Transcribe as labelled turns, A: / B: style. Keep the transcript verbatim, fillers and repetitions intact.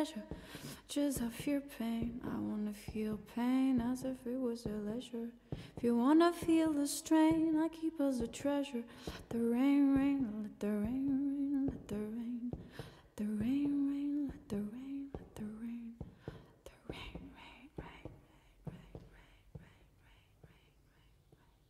A: pleasure. Just of your pain, I wanna feel pain as if it was a leisure. If you wanna feel the strain, I keep as a treasure. Let the rain rain, let the